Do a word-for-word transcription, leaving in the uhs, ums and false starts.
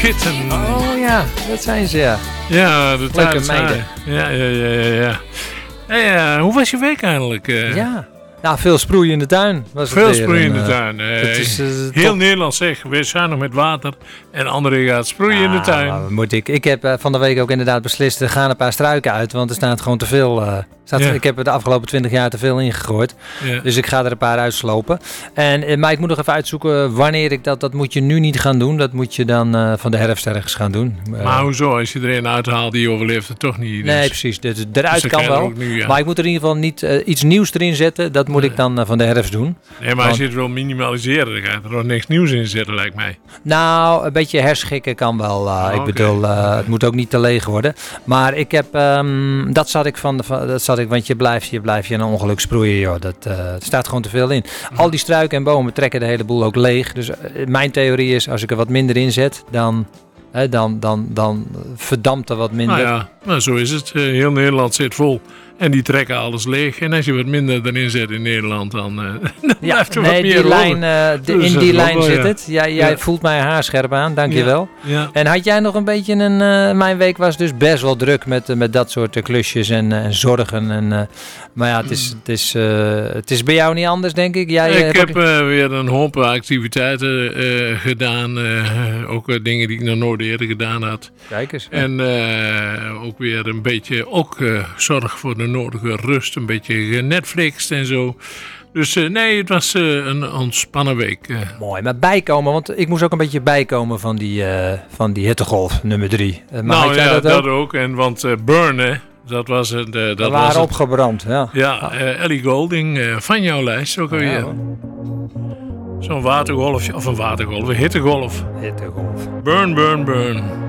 Kitten. Oh ja, dat zijn ze, ja. Ja, de Leuke tijd. meiden. Ja, ja, ja, ja. ja. Hey, uh, hoe was je week eigenlijk? Uh, Ja. Nou, veel sproeien in de tuin. Was Veel het weer. sproeien in de En, uh, tuin. Uh, dat is, uh, heel top. Nederland zegt, wees zuinig met water. En anderen gaat sproeien in de tuin. Nou, moet ik. Ik heb uh, van de week ook inderdaad beslist, er gaan een paar struiken uit, want er staat gewoon te veel. Uh, staat, Ja. Ik heb er de afgelopen twintig jaar te veel ingegooid. Ja. Dus ik ga er een paar uitslopen. En, uh, maar ik moet nog even uitzoeken wanneer ik dat, dat moet je nu niet gaan doen. Dat moet je dan uh, van de herfst ergens gaan doen. Uh, Maar hoezo? Als je er een uithaalt, die overleeft het toch niet. Dus. Nee, precies. Dus, eruit Dus dan kan kan je er wel. ook nu, ja. Maar ik moet er in ieder geval niet uh, iets nieuws erin zetten. Dat moet Nee. ik dan uh, van de herfst doen. Nee, maar als je het wil minimaliseren, dan ga je er nog niks nieuws in zetten, lijkt mij. Nou, een beetje herschikken kan wel. Uh, Ah, ik oké. bedoel, uh, het moet ook niet te leeg worden. Maar ik heb, um, dat zat ik van, van dat zat ik, want je blijft je, blijft je een ongeluk sproeien, joh. Dat uh, er staat gewoon te veel in. Al die struiken en bomen trekken de hele boel ook leeg. Dus uh, mijn theorie is, als ik er wat minder in zet, dan, uh, dan, dan, dan verdampt er wat minder. Nou ja, nou, zo is het. Uh, heel Nederland zit vol. En die trekken alles leeg. En als je wat minder erin zet in Nederland, dan, uh, dan Ja, blijft er nee, wat meer die over. lijn, uh, de, Dus in dat die klopt lijn wel, zit ja. het. Jij, jij Ja. voelt mij haarscherp aan, dankjewel. Ja. En had jij nog een beetje een... Uh, mijn week was dus best wel druk met, uh, met dat soort uh, klusjes en, uh, en zorgen. En, uh, maar ja, het is, het, is, uh, het is bij jou niet anders, denk ik. Jij, uh, Ik hebt heb ook- uh, weer een hoop activiteiten uh, gedaan. Uh, ook uh, dingen die ik nog nooit eerder gedaan had. Kijk eens. En uh, ook weer een beetje ook uh, zorg voor de nodige rust. Een beetje genetflixt en zo. Dus uh, nee, het was uh, een ontspannen week. Uh. Mooi, maar bijkomen, want ik moest ook een beetje bijkomen van die, uh, van die hittegolf nummer drie. Uh, maar Nou had jij ja, dat, dat ook? ook. En want uh, Burn, hè, dat was het. Uh, dat We was waren het. opgebrand, ja. Ja, uh, Ellie Goulding uh, van jouw lijst ook alweer. Ja, hoor. Zo'n watergolfje, of een watergolf, een hittegolf. Hittegolf. Burn, burn, burn.